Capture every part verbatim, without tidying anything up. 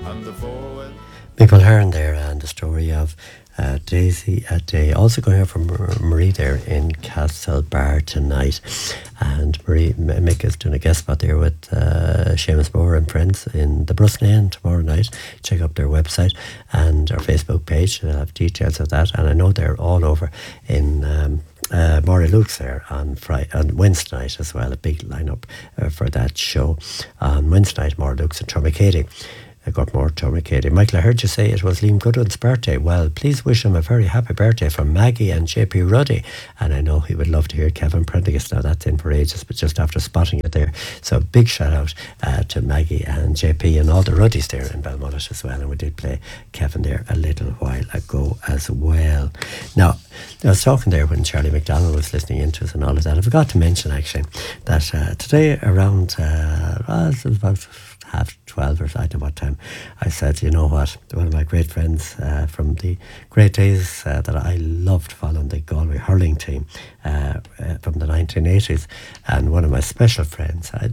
Michael Hearn there, and the story of uh, Daisy a Day. Also going here from Marie there in Castlebar tonight. And Marie, Mick is doing a guest spot there with uh, Seamus Moore and friends in the Brusnan tomorrow night. Check out their website and our Facebook page. They'll have details of that. And I know they're all over in um, uh, Maury Luke's there on Friday, on Wednesday night as well. A big lineup uh, for that show. On Wednesday night, Maury Luke's and Tourmakeady. I got more Tourmakeady. Michael, I heard you say it was Liam Goodwin's birthday. Well, please wish him a very happy birthday from Maggie and J P Ruddy. And I know he would love to hear Kevin Prendergast. Now, that's in for ages, but just after spotting it there. So, big shout out uh, to Maggie and J P and all the Ruddies there in Belmullet as well. And we did play Kevin there a little while ago as well. Now, I was talking there when Charlie McDonald was listening into us and all of that. I forgot to mention, actually, that uh, today around, uh, well, it was about half twelve or I don't know what time, I said, you know what, one of my great friends uh, from the great days uh, that I loved following the Galway hurling team uh, uh, from the nineteen eighties, and one of my special friends, I,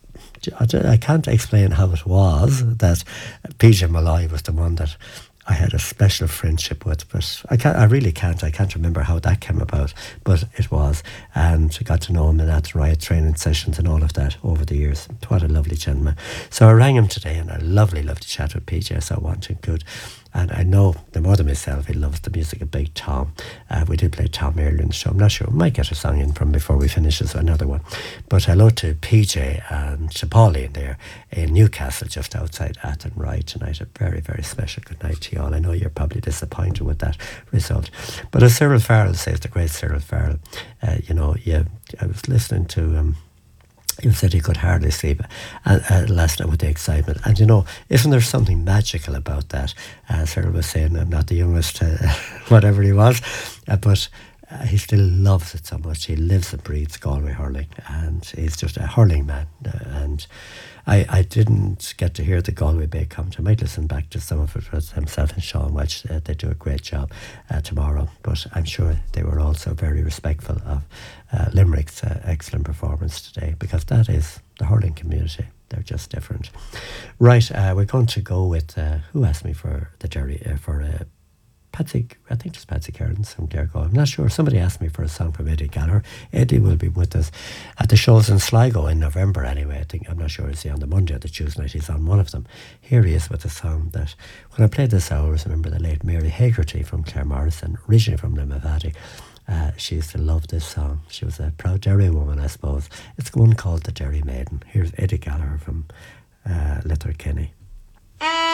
I can't explain how it was that P J Malloy was the one that I had a special friendship with, but I can't, I really can't, I can't remember how that came about, but it was, and I got to know him in Athenry training sessions and all of that over the years. What a lovely gentleman. So I rang him today, and a lovely, lovely chat with P J, so I wanted good. And I know, the more than myself, he loves the music of Big Tom. Uh, we did play Tom earlier in the show. I'm not sure, we might get a song in from before we finish this, another one. But hello to P J and to Pauline there in Newcastle, just outside Athenry tonight. A very, very special good night to you all. I know you're probably disappointed with that result. But as Cyril Farrell says, the great Cyril Farrell, uh, you know, yeah, I was listening to... Um, He said he could hardly sleep uh, uh, last night with the excitement. And you know, isn't there something magical about that? Uh, Cyril was saying, I'm not the youngest, uh, whatever he was, uh, but uh, he still loves it so much. He lives and breathes Galway hurling, and he's just a hurling man. Uh, and I, I didn't get to hear the Galway Bay comment. I might listen back to some of it with himself and Sean Welch. Uh, they do a great job uh, tomorrow, but I'm sure they were also very respectful of uh, Limerick's uh, excellent performance today, because that is the hurling community. They're just different. Right, uh, we're going to go with, uh, who asked me for the Jerry, uh, for a uh, Patsy, I think it's Patsy Cairns from Clare. I'm not sure. Somebody asked me for a song from Eddie Gallagher. Eddie will be with us at the shows in Sligo in November anyway. I think, I'm not sure, is he on the Monday or the Tuesday night? He's on one of them. Here he is with a song that, when I played this hour, I remember the late Mary Hagerty from Clare Morrison, originally from Limavady. Uh, she used to love this song. She was a proud Derry woman, I suppose. It's one called The Derry Maiden. Here's Eddie Gallagher from uh, Letterkenny.